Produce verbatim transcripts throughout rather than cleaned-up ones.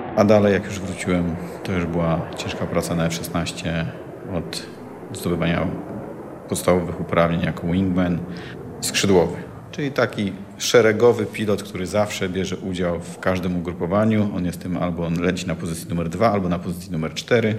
A dalej, jak już wróciłem, to już była ciężka praca na F szesnaście od zdobywania podstawowych uprawnień jako wingman skrzydłowy. Czyli taki szeregowy pilot, który zawsze bierze udział w każdym ugrupowaniu. On jest tym albo on leci na pozycji numer dwa, albo na pozycji numer cztery.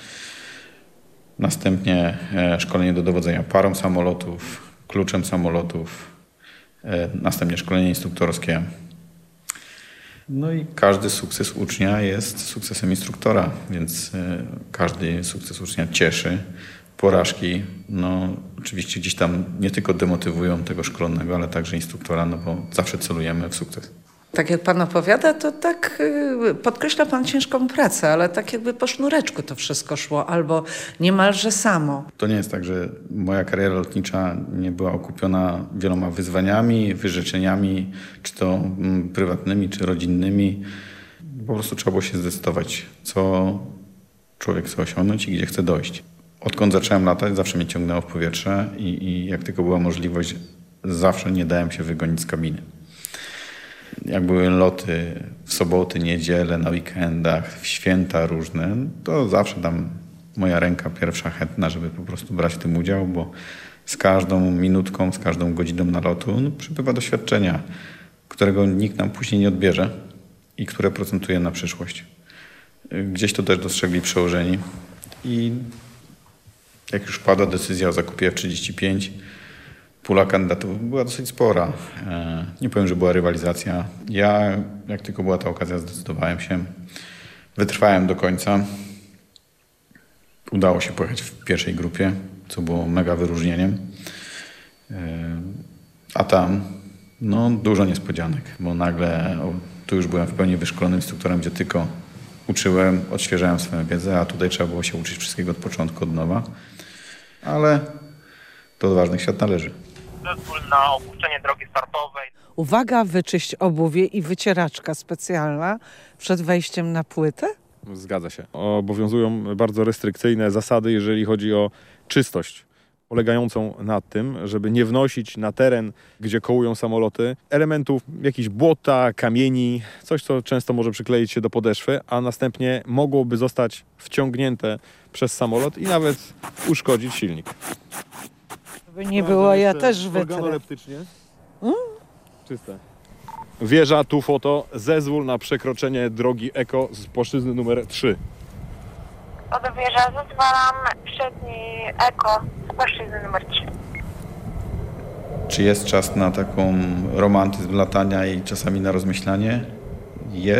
Następnie szkolenie do dowodzenia parą samolotów, kluczem samolotów. Następnie szkolenie instruktorskie. No i każdy sukces ucznia jest sukcesem instruktora, więc każdy sukces ucznia cieszy. Porażki, no oczywiście gdzieś tam nie tylko demotywują tego szkolnego, ale także instruktora, no bo zawsze celujemy w sukces. Tak jak pan opowiada, to tak yy, podkreśla pan ciężką pracę, ale tak jakby po sznureczku to wszystko szło, albo niemalże samo. To nie jest tak, że moja kariera lotnicza nie była okupiona wieloma wyzwaniami, wyrzeczeniami, czy to mm, prywatnymi, czy rodzinnymi. Po prostu trzeba było się zdecydować, co człowiek chce osiągnąć i gdzie chce dojść. Odkąd zacząłem latać, zawsze mnie ciągnęło w powietrze i, i jak tylko była możliwość, zawsze nie dałem się wygonić z kabiny. Jak były loty w soboty, niedzielę, na weekendach, w święta różne, to zawsze tam moja ręka pierwsza chętna, żeby po prostu brać w tym udział, bo z każdą minutką, z każdą godziną nalotu no, przybywa doświadczenia, którego nikt nam później nie odbierze i które procentuje na przyszłość. Gdzieś to też dostrzegli przełożeni i jak już padła decyzja o zakupie F trzydzieści pięć, pula kandydatów była dosyć spora. Nie powiem, że była rywalizacja. Ja, jak tylko była ta okazja, zdecydowałem się. Wytrwałem do końca. Udało się pojechać w pierwszej grupie, co było mega wyróżnieniem. A tam no, dużo niespodzianek, bo nagle o, tu już byłem w pełni wyszkolonym instruktorem, gdzie tylko uczyłem, odświeżałem swoją wiedzę, a tutaj trzeba było się uczyć wszystkiego od początku, od nowa. Ale do odważnych świat należy. Zezwól na opuszczenie drogi startowej. Uwaga, wyczyść obuwie i wycieraczka specjalna przed wejściem na płytę? Zgadza się. Obowiązują bardzo restrykcyjne zasady, jeżeli chodzi o czystość, polegającą na tym, żeby nie wnosić na teren, gdzie kołują samoloty, elementów jakichś błota, kamieni, coś, co często może przykleić się do podeszwy, a następnie mogłoby zostać wciągnięte przez samolot i nawet uszkodzić silnik. Żeby nie było, ja też wytrę. Organoleptycznie. Hmm? Czyste. Wieża, tu foto, zezwól na przekroczenie drogi Eko z płaszczyzny numer trzy. Od wieża zezwalam przedni Eko z płaszczyzny numer trzy. Czy jest czas na taką romantyzm latania i czasami na rozmyślanie? Jest.